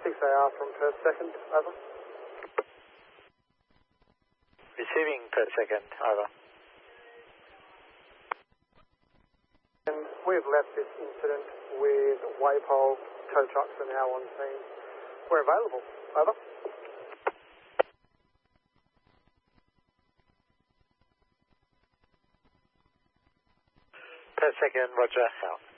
6AR from per second, over. Receiving per second, over. And we've left this incident with Waypole, tow trucks are now on scene. We're available, over. Per second, roger, out.